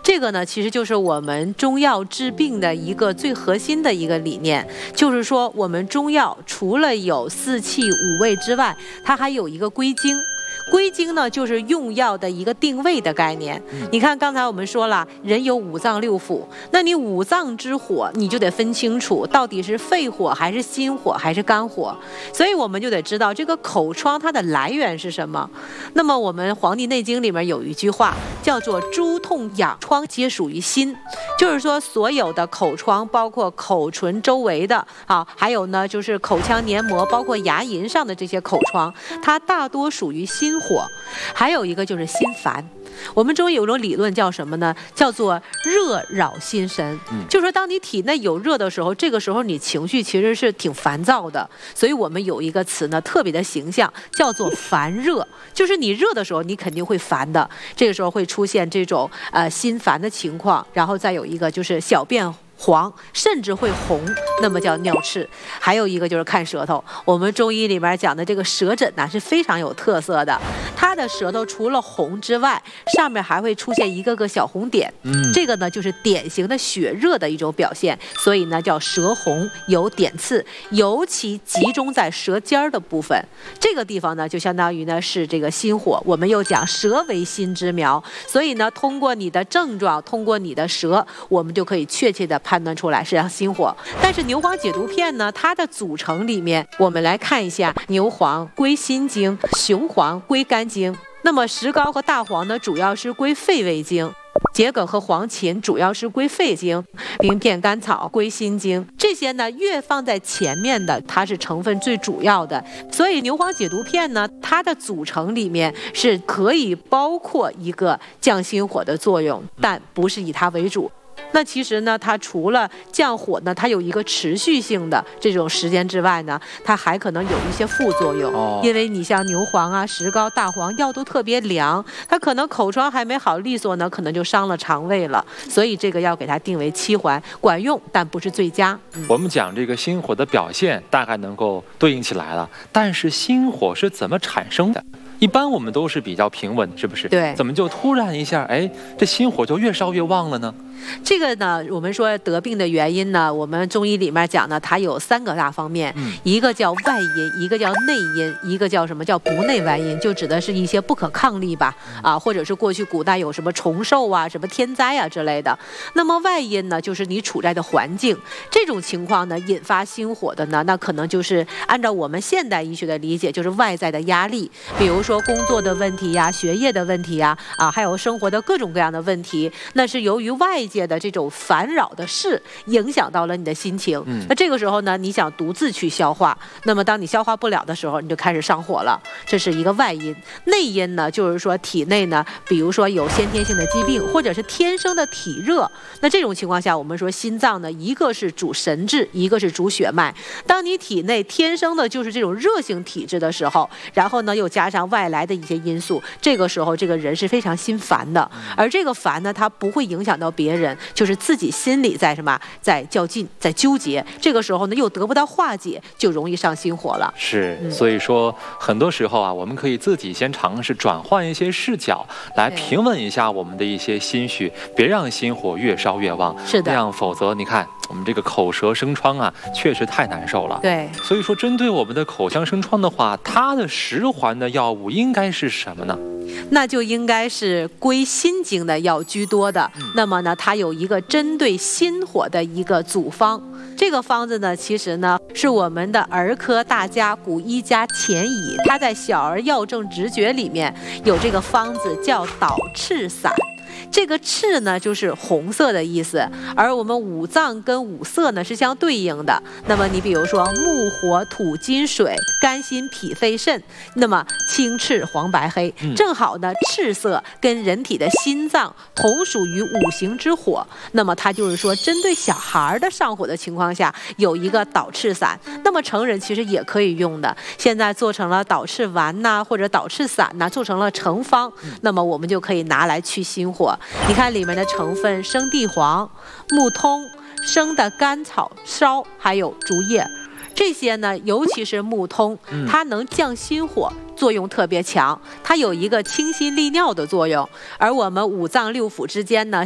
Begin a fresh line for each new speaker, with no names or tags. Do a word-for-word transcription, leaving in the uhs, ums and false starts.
这个呢，其实就是我们中药治病的一个最核心的一个理念，就是说我们中药除了有四气五味之外，它还有一个归经。归经呢，就是用药的一个定位的概念。你看，刚才我们说了，人有五脏六腑，那你五脏之火，你就得分清楚，到底是肺火还是心火还是肝火。所以我们就得知道这个口疮它的来源是什么。那么我们《黄帝内经》里面有一句话，叫做“诸痛痒疮皆属于心”，就是说所有的口疮，包括口唇周围的啊，还有呢就是口腔黏膜，包括牙龈上的这些口疮，它大多属于心火。还有一个就是心烦。我们中医有种理论叫什么呢？叫做热扰心神。嗯，就是说当你体内有热的时候，这个时候你情绪其实是挺烦躁的。所以我们有一个词呢，特别的形象，叫做烦热。就是你热的时候，你肯定会烦的。这个时候会出现这种呃心烦的情况。然后再有一个就是小便黄，甚至会红，那么叫尿赤。还有一个就是看舌头，我们中医里面讲的这个舌诊呢是非常有特色的，它的舌头除了红之外，上面还会出现一个个小红点，嗯，这个呢就是典型的血热的一种表现，所以呢叫舌红有点刺，尤其集中在舌尖儿的部分，这个地方呢就相当于呢是这个心火。我们又讲舌为心之苗，所以呢通过你的症状，通过你的舌，我们就可以确切的判断出来是要心火。但是牛黄解毒片呢，它的组成里面，我们来看一下，牛黄归心经，雄黄归肝经，那么石膏和大黄呢，主要是归肺胃经。桔梗和黄芩主要是归肺经，冰片、甘草归心经。这些呢，越放在前面的，它是成分最主要的。所以牛黄解毒片呢，它的组成里面是可以包括一个降心火的作用，但不是以它为主。那其实呢，它除了降火呢，它有一个持续性的这种时间之外呢，它还可能有一些副作用。哦、因为你像牛黄啊、石膏、大黄药都特别凉，它可能口疮还没好利索呢，可能就伤了肠胃了。所以这个要给它定为七环，管用但不是最佳。嗯、
我们讲这个心火的表现大概能够对应起来了，但是心火是怎么产生的？一般我们都是比较平稳，是不是？
对。
怎么就突然一下，哎，这心火就越烧越旺了呢？
这个呢，我们说得病的原因呢，我们中医里面讲呢，它有三个大方面，嗯、一个叫外因，一个叫内因，一个叫什么叫不内外因，就指的是一些不可抗力吧，啊，或者是过去古代有什么虫兽啊、什么天灾啊之类的。那么外因呢，就是你处在的环境，这种情况呢，引发心火的呢，那可能就是按照我们现代医学的理解，就是外在的压力，比如说工作的问题呀、学业的问题呀，啊，还有生活的各种各样的问题，那是由于外界的这种烦扰的事影响到了你的心情。嗯、那这个时候呢，你想独自去消化，那么当你消化不了的时候，你就开始上火了，这是一个外因。内因呢，就是说体内呢，比如说有先天性的疾病，或者是天生的体热，那这种情况下，我们说心脏呢，一个是主神志，一个是主血脉。当你体内天生的就是这种热性体质的时候，然后呢又加上外来的一些因素，这个时候这个人是非常心烦的。而这个烦呢，它不会影响到别人，就是自己心里在什么，在较劲，在纠结。这个时候呢，又得不到化解，就容易上心火了。
是，嗯、所以说很多时候啊，我们可以自己先尝试转换一些视角，来平稳一下我们的一些心绪，别让心火越烧越旺。
是的，
那样否则你看我们这个口舌生疮啊，确实太难受了。
对，
所以说针对我们的口腔生疮的话，它的十环的药物应该是什么呢？
那就应该是归心经的药居多的。嗯、那么呢，它有一个针对心火的一个组方。这个方子呢，其实呢是我们的儿科大家古医家钱乙，他在《小儿药证直诀》里面有这个方子叫导赤散。这个赤呢就是红色的意思，而我们五脏跟五色呢是相对应的。那么你比如说木火土金水肝心脾肺肾，那么青赤黄白黑，正好呢赤色跟人体的心脏同属于五行之火，那么它就是说针对小孩的上火的情况下有一个导赤散，那么成人其实也可以用的，现在做成了导赤丸呐、啊、或者导赤散呐、啊、做成了成方，那么我们就可以拿来去心火。你看里面的成分，生地黄、木通、生的甘草、烧，还有竹叶，这些呢，尤其是木通，它能降心火，作用特别强，它有一个清心利尿的作用。而我们五脏六腑之间呢，